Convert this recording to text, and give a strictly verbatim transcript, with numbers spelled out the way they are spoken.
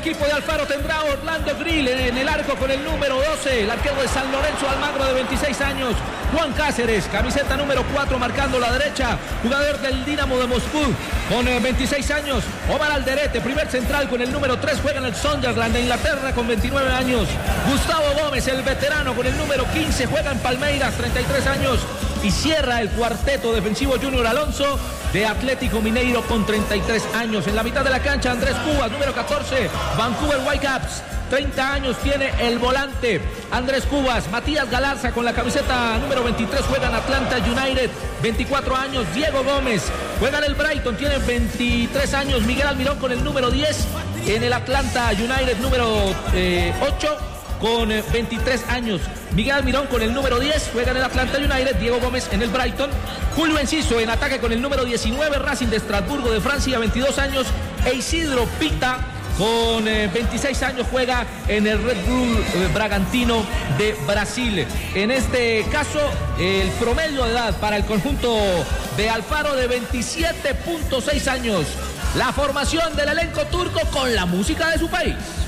equipo de Alfaro tendrá a Orlando Grill en el arco con el número doce, el arquero de San Lorenzo Almagro de veintiséis años, Juan Cáceres, camiseta número cuatro marcando la derecha, jugador del Dinamo de Moscú con veintiséis años, Omar Alderete, primer central con el número tres, juega en el Sunderland de Inglaterra con veintinueve años, Gustavo Gómez, el veterano con el número quince, juega en Palmeiras, treinta y tres años, y cierra el cuarteto defensivo Junior Alonso de Atlético Mineiro con treinta y tres años. En la mitad de la cancha, Andrés Cubas, número catorce, Vancouver Whitecaps, treinta años tiene el volante Andrés Cubas. Matías Galarza con la camiseta número veintitrés, juega en Atlanta United, veinticuatro años. Diego Gómez juega en el Brighton, tiene veintitrés años. Miguel Almirón con el número diez en el Atlanta United, número eh, ocho con eh, veintitrés años. Miguel Almirón con el número diez, juega en el Atlanta United. Diego Gómez en el Brighton. Julio Enciso en ataque con el número diecinueve, Racing de Estrasburgo de Francia, veintidós años. E Isidro Pita con eh, veintiséis años, juega en el Red Bull eh, Bragantino de Brasil. En este caso, el promedio de edad para el conjunto de Alfaro de veintisiete punto seis años. La formación del elenco turco con la música de su país.